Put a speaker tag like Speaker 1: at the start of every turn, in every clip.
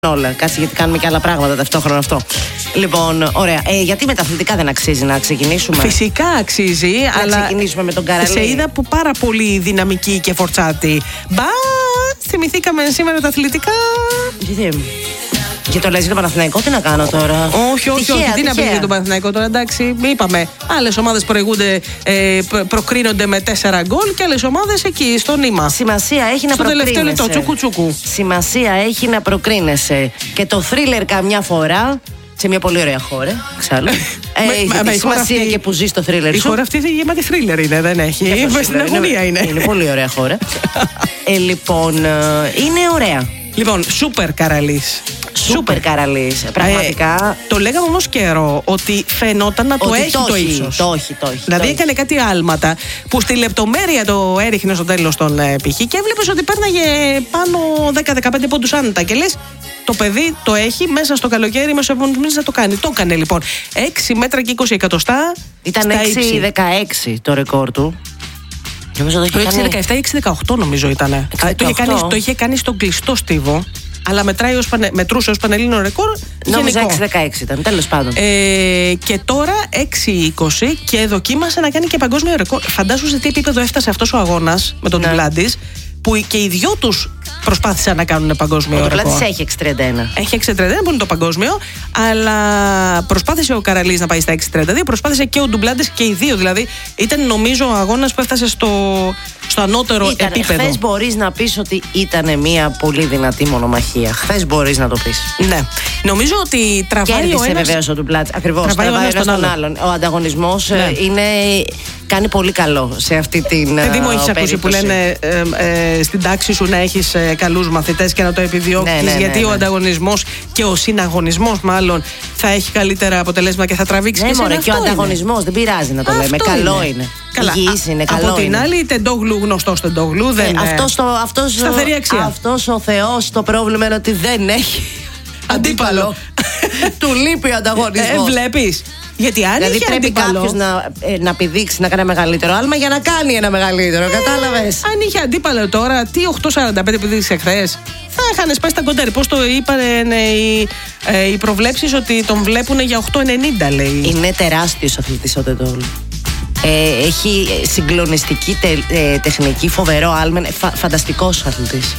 Speaker 1: όλα. Κάτσε γιατί κάνουμε και άλλα πράγματα ταυτόχρονα αυτό. Λοιπόν, ωραία. Γιατί με τα αθλητικά δεν αξίζει να ξεκινήσουμε?
Speaker 2: Φυσικά αξίζει, αλλά
Speaker 1: ξεκινήσουμε με τον Καραλή.
Speaker 2: Σε είδα που πάρα πολύ δυναμική και φορτσάτη. Μπα, θυμηθήκαμε σήμερα τα αθλητικά.
Speaker 1: Γιατί? Και το λες για το Παναθηναϊκό, τι να κάνω τώρα?
Speaker 2: Όχι, τι να πει για τον Παναθηναϊκό τώρα, εντάξει. Είπαμε, άλλες ομάδες προηγούνται, προκρίνονται με 4 γκολ και άλλες ομάδες εκεί, στο νήμα.
Speaker 1: Σημασία έχει να
Speaker 2: στο
Speaker 1: προκρίνεσαι.
Speaker 2: Στο τελευταίο λεπτό, τσουκου.
Speaker 1: Σημασία έχει να προκρίνεσαι. Και το θρίλερ καμιά φορά, σε μια πολύ ωραία χώρα, εξάλλου. Έχει σημασία και που ζει το θρίλερ.
Speaker 2: Η χώρα αυτή γεμάτη θρίλερ είναι, δεν έχει. Στην αγωνία είναι.
Speaker 1: Είναι πολύ ωραία χώρα. Λοιπόν, είναι ωραία.
Speaker 2: Λοιπόν, σούπερ Καραλής.
Speaker 1: Σούπερ Καραλής, πραγματικά.
Speaker 2: Το λέγαμε όμως καιρό ότι φαινόταν να το έχει το ίσως.
Speaker 1: Το έχει.
Speaker 2: Δηλαδή έκανε κάτι άλματα που στη λεπτομέρεια το έριχνε στο τέλος των π.χ. και έβλεπες ότι πέρναγε πάνω 10-15 πόντους άνετα. Και λες, το παιδί το έχει μέσα στο καλοκαίρι, μέσα στους επόμενους μήνες να το κάνει. Το έκανε λοιπόν. 6 μέτρα και 20 εκατοστά.
Speaker 1: Ήταν 6-16 το ρεκόρ του.
Speaker 2: Το 6-17 ή 6-18 νομίζω ήταν. Το είχε κάνει στον κλειστό στίβο. Αλλά μετρούσε ως πανελλήνιο ρεκόρ.
Speaker 1: Νόμιζα 6-16 ήταν, τέλος πάντων.
Speaker 2: Και τώρα 6-20 και δοκίμασε να κάνει και παγκόσμιο ρεκόρ. Φαντάσου σε τι επίπεδο έφτασε αυτός ο αγώνας με τον Ντουμπλάντης, που και οι δυο τους προσπάθησαν να κάνουν παγκόσμιο ρεκόρ.
Speaker 1: Ο Ντουμπλάντης έχει 6-31.
Speaker 2: Έχει 6-31 που είναι το παγκόσμιο, αλλά προσπάθησε ο Καραλής να πάει στα 6-32, προσπάθησε και ο Ντουμπλάντης και οι δύο. Δηλαδή ήταν νομίζω ο αγώνας που έφτασε στο ανώτερο επίπεδο.
Speaker 1: Χθες μπορείς να πεις ότι ήταν μια πολύ δυνατή μονομαχία. Χθες μπορείς να το πεις.
Speaker 2: Ναι. Νομίζω ότι τραβάει
Speaker 1: κέρδισε
Speaker 2: ο ένας.
Speaker 1: Βεβαίως ο Ντουμπλάντης. Ακριβώς. Τραβάει ο ένας τον άλλον. Ο ανταγωνισμός κάνει πολύ καλό σε αυτή την.
Speaker 2: Παιδί μου, έχεις ακούσει που λένε στην τάξη σου να έχεις καλούς μαθητές και να το επιδιώκεις, γιατί ο ανταγωνισμός και ο συναγωνισμός μάλλον θα έχει καλύτερα αποτελέσματα και θα τραβήξει και
Speaker 1: σένα. Και ο ανταγωνισμός δεν πειράζει να το λέμε. Καλό είναι.
Speaker 2: Καλά.
Speaker 1: Είναι, καλό
Speaker 2: από την άλλη, Τεντόγλου, γνωστός Τεντόγλου, δεν σταθερή αξία.
Speaker 1: Αυτός ο Θεός, το πρόβλημα είναι ότι δεν έχει αντίπαλο. Του λείπει ο ανταγωνισμός.
Speaker 2: Βλέπεις. Γιατί αν
Speaker 1: δηλαδή
Speaker 2: είχε
Speaker 1: πρέπει κάποιος να πηδήξει, να κάνει ένα μεγαλύτερο άλμα για να κάνει ένα μεγαλύτερο. Κατάλαβες?
Speaker 2: Αν είχε αντίπαλο τώρα, τι 8,45 που δείξε χθες, θα είχαν σπάσει τα κοντέρ. Πώς το είπαν οι προβλέψεις, ότι τον βλέπουν για 8,90 λέει.
Speaker 1: Είναι τεράστιος αθλητής ο Τεντόγλου. Έχει συγκλονιστική τεχνική, φοβερό άλμεν, φανταστικός αθλητής.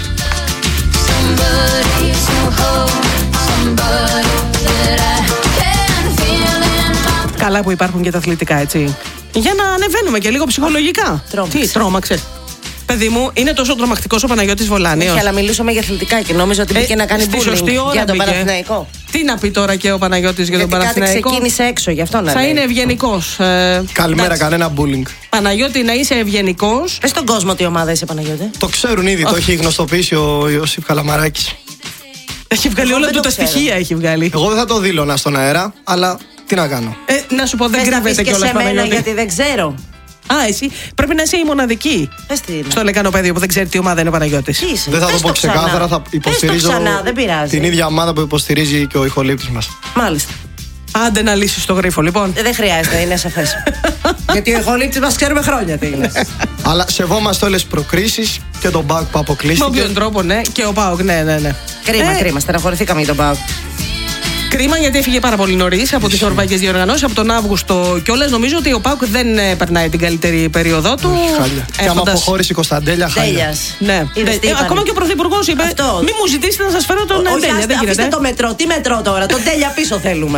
Speaker 2: Καλά που υπάρχουν και τα αθλητικά, έτσι. Για να ανεβαίνουμε και λίγο ψυχολογικά. Τι, τρόμαξε. Παιδί μου, είναι τόσο τρομακτικός ο Παναγιώτης Βολάνιος.
Speaker 1: Όχι, αλλά μιλούσαμε για αθλητικά και νόμιζα ότι μπήκε να κάνει bullying για τον Παναθηναϊκό.
Speaker 2: Τι να πει τώρα και ο Παναγιώτης για τον Παναθηναϊκό?
Speaker 1: Κάτι ξεκίνησε έξω, γι' αυτό να
Speaker 2: θα
Speaker 1: λέει.
Speaker 2: Είναι ευγενικός.
Speaker 3: Καλημέρα, κανένα bullying.
Speaker 2: Παναγιώτη, να είσαι ευγενικός.
Speaker 1: Πες στον κόσμο τι ομάδα είσαι, Παναγιώτη.
Speaker 3: Το ξέρουν ήδη, το έχει γνωστοποιήσει ο Ιωσήφ Καλαμαράκης.
Speaker 2: Έχει βγάλει όλα του τα στοιχεία, έχει βγάλει.
Speaker 3: Εγώ δεν θα το δήλωνα στον αέρα, αλλά τι να κάνω.
Speaker 2: Να σου πω, δεν κρύβεται κιόλας, Παναγιώτη.
Speaker 1: Γιατί δεν ξέρω.
Speaker 2: Εσύ πρέπει να είσαι η μοναδική στο λεκανοπέδιο που δεν ξέρει τι ομάδα είναι ο Παναγιώτης.
Speaker 3: Δεν θα το πω ξεκάθαρα, θα υποστηρίζω την ίδια ομάδα που υποστηρίζει και ο ηχολήπτης μας.
Speaker 1: Μάλιστα.
Speaker 2: Άντε να λύσεις το γρίφο, λοιπόν.
Speaker 1: Δεν χρειάζεται, είναι σαφές. Γιατί ο ηχολήπτης μας ξέρουμε χρόνια τι είναι.
Speaker 3: Αλλά σεβόμαστε όλες τις προκρίσεις και τον ΠΑΟΚ που αποκλείστηκε.
Speaker 2: Με όποιον τρόπο, ναι, και ο ΠΑΟΚ, ναι.
Speaker 1: Κρίμα, στεναχωρηθήκαμε για τον ΠΑΟΚ.
Speaker 2: Κρίμα, γιατί έφυγε πάρα πολύ νωρίς από τις ευρωπαϊκές διοργανώσεις, από τον Αύγουστο κιόλας. Νομίζω ότι ο ΠΑΟΚ δεν περνάει την καλύτερη περίοδό του.
Speaker 3: Και άμα αποχώρησε η Κωνσταντέλια, χάλια.
Speaker 2: Ναι. Ακόμα και ο Πρωθυπουργός είπε: μη μου ζητήσετε να σας φέρω τον Τέλεια.
Speaker 1: Αφήστε το μετρό. Τι μετρό τώρα, τον Τέλεια πίσω θέλουμε.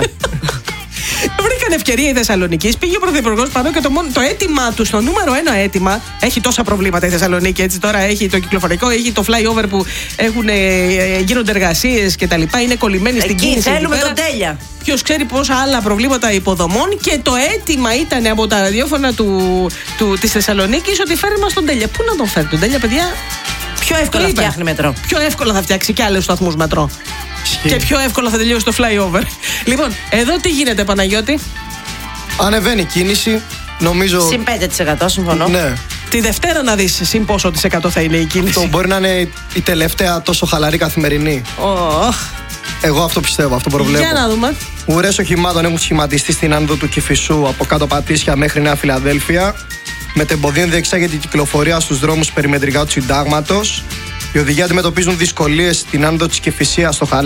Speaker 2: Βρήκαν ευκαιρία η Θεσσαλονίκη, πήγε ο Πρωθυπουργός πάνω και το αίτημά του, το νούμερο 1 αίτημα, έχει τόσα προβλήματα η Θεσσαλονίκη, έτσι τώρα έχει το κυκλοφορικό, έχει το flyover που γίνονται εργασίες κτλ. Είναι κολλημένοι στην κίνηση.
Speaker 1: Θέλουμε τον Τέλεια.
Speaker 2: Ποιος ξέρει πόσα άλλα προβλήματα υποδομών, και το αίτημα ήταν από τα ραδιόφωνα της Θεσσαλονίκης ότι φέρει μας τον Τέλεια. Πού να τον φέρει τον Τέλεια, παιδιά?
Speaker 1: Πιο εύκολα φτιάχνει μετρό.
Speaker 2: Πιο εύκολα θα φτιάξει και άλλους σταθμούς μετρό. Και πιο εύκολα θα τελειώσει το flyover. Λοιπόν, εδώ τι γίνεται, Παναγιώτη?
Speaker 3: Ανεβαίνει η κίνηση, νομίζω.
Speaker 1: Συν 5%, συμφωνώ.
Speaker 3: Ναι.
Speaker 2: Τη Δευτέρα να δεις συν πόσο της 100 θα είναι η κίνηση.
Speaker 3: Αυτό μπορεί να είναι η τελευταία τόσο χαλαρή καθημερινή. Εγώ αυτό πιστεύω, αυτό προβλέπω.
Speaker 2: Για να δούμε.
Speaker 3: Ουρές οχημάτων έχουν σχηματιστεί στην άνοδο του Κηφισού από κάτω Πατήσια μέχρι Νέα Φιλαδέλφια. Μετεμποδίων διεξάγεται η κυκλοφορία στους δρόμους περιμετρικά του Συντάγματος. Οι οδηγοί αντιμετωπίζουν δυσκολίες στην άνοδο της Κηφισίας στο